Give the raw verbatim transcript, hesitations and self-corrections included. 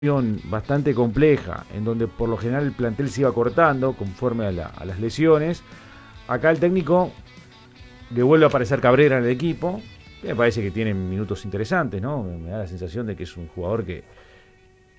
bastante compleja, en donde por lo general el plantel se iba cortando conforme a, la, a las lesiones. Acá el técnico le vuelve a aparecer Cabrera en el equipo. Me parece que tiene minutos interesantes, ¿no? Me da la sensación de que es un jugador que,